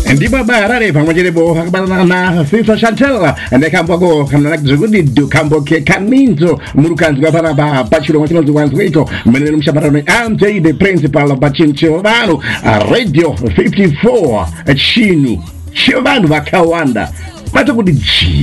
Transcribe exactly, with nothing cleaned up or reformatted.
Ndipo barare pamwepo pakabana na Sister Chantel ndekambako kamnalaki zikuti dukambo ke kaninzo murukanzwa para pa pachiro mwachino wanzwe iko menene mshabarano M J the principal of Chinchilvano Radio fifty-four chinu chivanu vakawanda matokuti